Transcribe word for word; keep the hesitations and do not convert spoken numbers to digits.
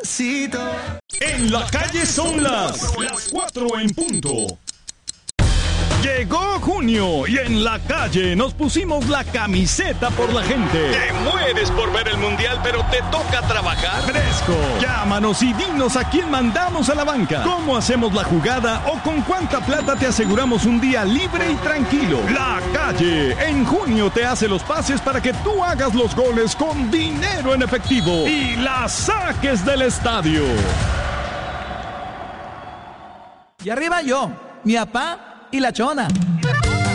Despacito. En la calle son las, las cuatro en punto. Llegó junio y en la calle nos pusimos la camiseta por la gente. Te mueres por ver el mundial, pero te toca trabajar. Fresco. Llámanos y dinos a quién mandamos a la banca, cómo hacemos la jugada o con cuánta plata te aseguramos un día libre y tranquilo. La calle en junio te hace los pases para que tú hagas los goles con dinero en efectivo y la saques del estadio. Y arriba yo, mi papá y la chona.